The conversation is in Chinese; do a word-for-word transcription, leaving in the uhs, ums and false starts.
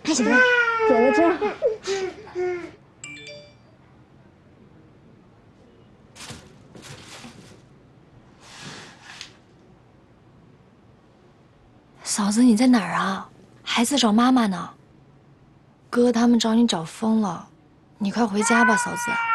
快起来，点了钟。 嫂子，你在哪儿啊？孩子找妈妈呢。哥他们找你找疯了，你快回家吧，嫂子。